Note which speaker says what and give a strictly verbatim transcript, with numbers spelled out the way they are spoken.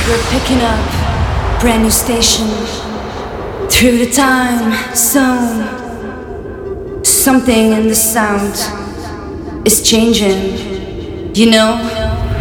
Speaker 1: We're picking up brand new station through the time zone. Something in the sound is changing, you know.